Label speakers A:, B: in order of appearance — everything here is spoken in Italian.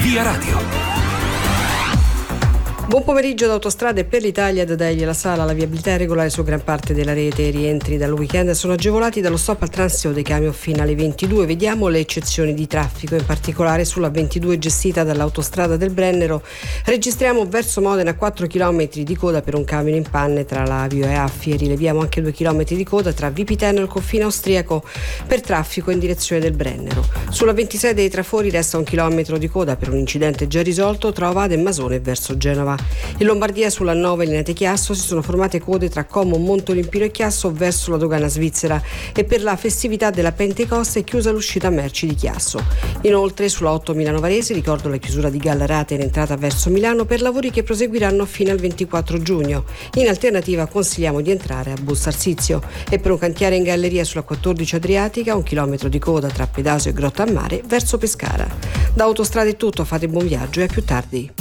A: Via Radio.
B: Buon pomeriggio da Autostrade per l'Italia. Da Degli alla Sala la viabilità è regolare su gran parte della rete. I rientri dal weekend sono agevolati dallo stop al transito dei camion fino alle 22. Vediamo le eccezioni di traffico, in particolare sulla 22 gestita dall'autostrada del Brennero. Registriamo verso Modena 4 km di coda per un camion in panne tra Lavio e Affie. Rileviamo anche 2 km di coda tra Vipiteno e il confine austriaco per traffico in direzione del Brennero. Sulla 26 dei Trafori resta 1 chilometro di coda per un incidente già risolto tra Ovada e Masone verso Genova. In Lombardia sulla 9 Linate Chiasso si sono formate code tra Como, Montolimpino e Chiasso verso la dogana svizzera, e per la festività della Pentecoste è chiusa l'uscita merci di Chiasso. Inoltre sulla 8 Milano Varese ricordo la chiusura di Gallarate in entrata verso Milano per lavori che proseguiranno fino al 24 giugno. In alternativa consigliamo di entrare a Busto Arsizio. E per un cantiere in galleria sulla 14 Adriatica 1 chilometro di coda tra Pedasio e Grotta a Mare verso Pescara. Da Autostrade è tutto, fate buon viaggio e a più tardi.